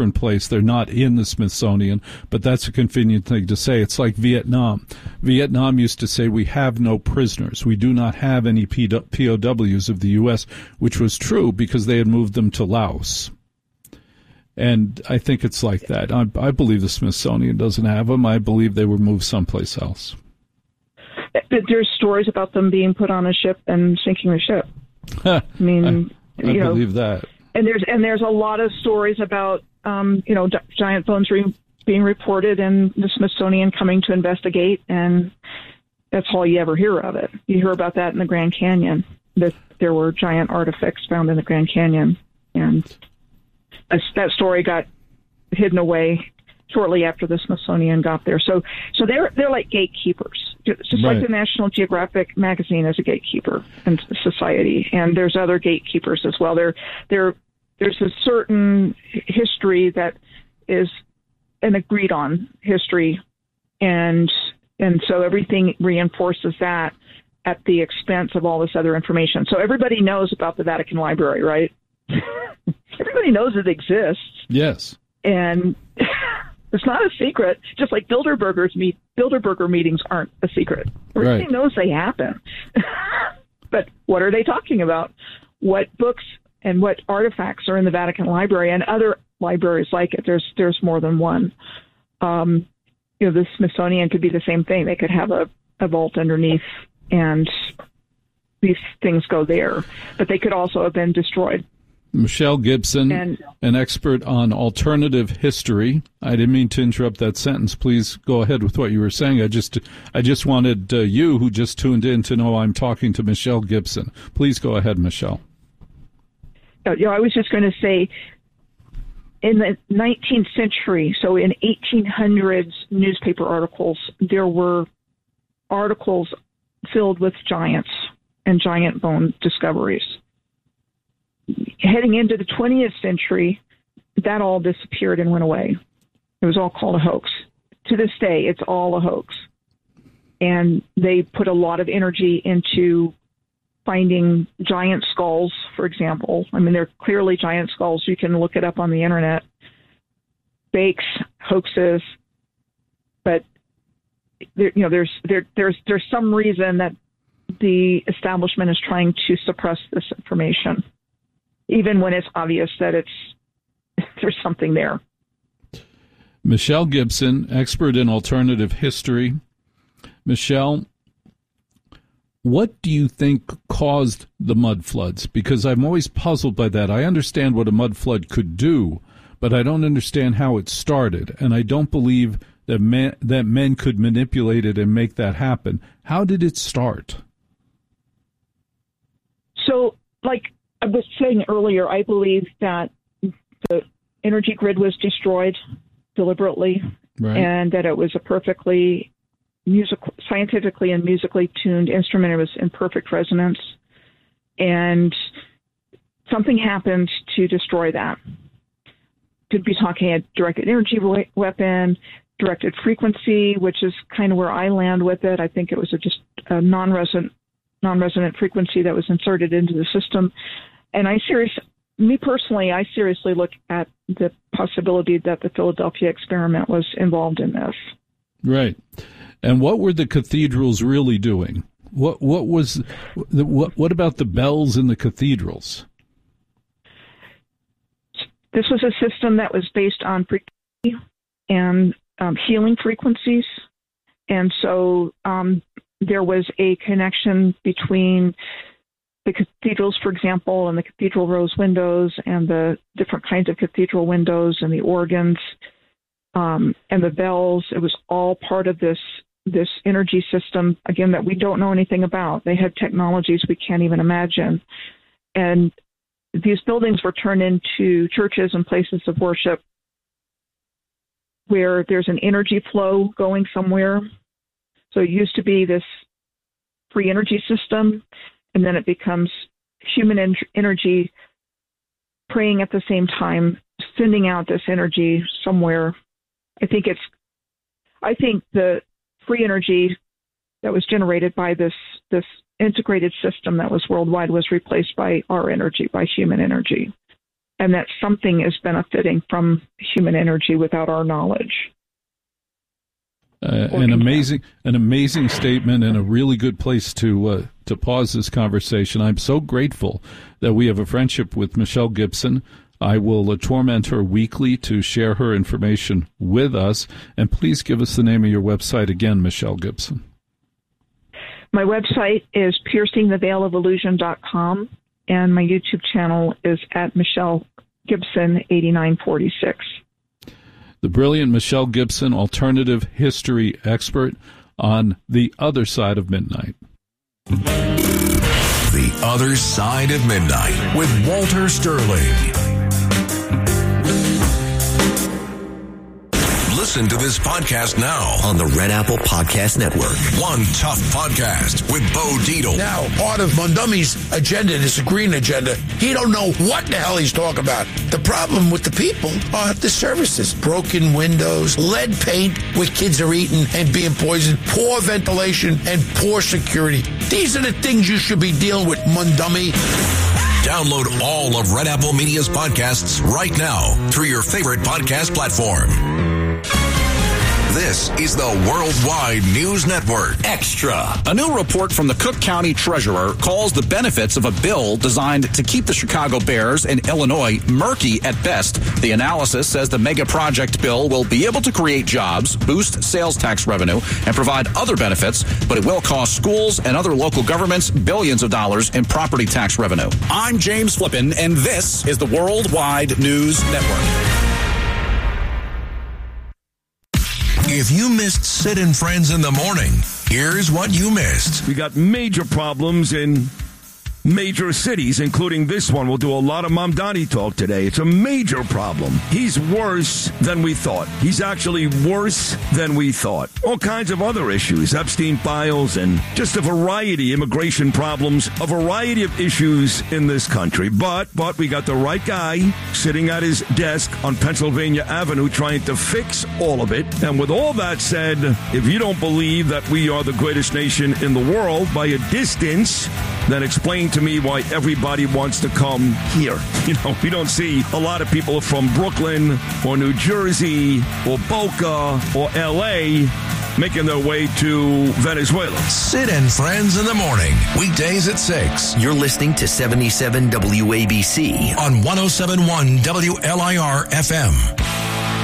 place. They're not in the Smithsonian, but that's a convenient thing to say. It's like Vietnam. Vietnam used to say, we have no prisoners. We do not have any POWs of the U.S., which was true because they had moved them to Laos. And I think it's like that. I believe the Smithsonian doesn't have them. I believe they were moved someplace else. There's stories about them being put on a ship and sinking the ship. I mean, I believe that. And there's a lot of stories about giant bones being reported and the Smithsonian coming to investigate, and that's all you ever hear of it. You hear about that in the Grand Canyon, that there were giant artifacts found in the Grand Canyon, and that story got hidden away shortly after the Smithsonian got there. So they're like gatekeepers, just right. like the National Geographic magazine is a gatekeeper in society, and there's other gatekeepers as well. There's a certain history that is an agreed on history, and so everything reinforces that at the expense of all this other information. So everybody knows about the Vatican Library, right? Everybody knows it exists. Yes. And it's not a secret, just like Bilderberger meetings aren't a secret. Everybody knows they happen. But what are they talking about? What books and what artifacts are in the Vatican Library and other libraries like it? There's more than one. The Smithsonian could be the same thing. They could have a vault underneath, and these things go there. But they could also have been destroyed. Michelle Gibson, an expert on alternative history. I didn't mean to interrupt that sentence. Please go ahead with what you were saying. I just wanted you, who just tuned in, to know I'm talking to Michelle Gibson. Please go ahead, Michelle. I was just going to say, in the 19th century, so in 1800s newspaper articles, there were articles filled with giants and giant bone discoveries. Heading into the 20th century, that all disappeared and went away. It was all called a hoax. To this day, it's all a hoax. And they put a lot of energy into finding giant skulls, for example. I mean, they're clearly giant skulls. You can look it up on the internet. Fakes, hoaxes, but there's some reason that the establishment is trying to suppress this information, even when it's obvious that there's something there. Michelle Gibson, expert in alternative history. Michelle, what do you think caused the mud floods? Because I'm always puzzled by that. I understand what a mud flood could do, but I don't understand how it started, and I don't believe that men could manipulate it and make that happen. How did it start? So, like I was saying earlier, I believe that the energy grid was destroyed deliberately, right, and that it was a perfectly scientifically and musically tuned instrument. It was in perfect resonance, and something happened to destroy that. Could be talking a directed energy weapon, directed frequency, which is kind of where I land with it. I think it was just a non-resonant frequency that was inserted into the system. And I seriously look at the possibility that the Philadelphia experiment was involved in this. Right. And what were the cathedrals really doing? What about the bells in the cathedrals? This was a system that was based on frequency and healing frequencies. And so there was a connection between the cathedrals, for example, and the cathedral rose windows and the different kinds of cathedral windows and the organs and the bells. It was all part of this energy system, again, that we don't know anything about. They had technologies we can't even imagine. And these buildings were turned into churches and places of worship where there's an energy flow going somewhere. So it used to be this free energy system, and then it becomes human energy praying at the same time, sending out this energy somewhere. I think the free energy that was generated by this integrated system that was worldwide was replaced by our energy, by human energy. and that something is benefiting from human energy without our knowledge. An amazing statement, and a really good place to pause this conversation. I'm so grateful that we have a friendship with Michelle Gibson. I will torment her weekly to share her information with us. And please give us the name of your website again, Michelle Gibson. My website is piercingtheveilofillusion.com, and my YouTube channel is at Michelle Gibson 8946. The brilliant Michelle Gibson, alternative history expert on The Other Side of Midnight. The Other Side of Midnight with Walter Sterling. Listen to this podcast now on the Red Apple Podcast Network. One Tough Podcast with Bo Dietl. Now, part of Mondomi's agenda, this green agenda, he don't know what the hell he's talking about. The problem with the people are the services. Broken windows, lead paint where kids are eating and being poisoned, poor ventilation, and poor security. These are the things you should be dealing with, Mondomi. Download all of Red Apple Media's podcasts right now through your favorite podcast platform. This is the Worldwide News Network. Extra. A new report from the Cook County Treasurer calls the benefits of a bill designed to keep the Chicago Bears and Illinois murky at best. The analysis says the mega project bill will be able to create jobs, boost sales tax revenue, and provide other benefits, but it will cost schools and other local governments billions of dollars in property tax revenue. I'm James Flippin, and this is the Worldwide News Network. If you missed Sid and Friends in the morning, here's what you missed. We got major problems in major cities, including this one. We'll do a lot of Mamdani talk today. It's a major problem. He's worse than we thought. He's actually worse than we thought. All kinds of other issues, Epstein files, and just a variety, immigration problems, a variety of issues in this country. But we got the right guy sitting at his desk on Pennsylvania Avenue trying to fix all of it. And with all that said, if you don't believe that we are the greatest nation in the world by a distance, then explain to me why everybody wants to come here. You know, we don't see a lot of people from Brooklyn or New Jersey or Boca or L.A. making their way to Venezuela. Sid and Friends in the morning, weekdays at 6. You're listening to 77 WABC on 107.1 WLIR FM.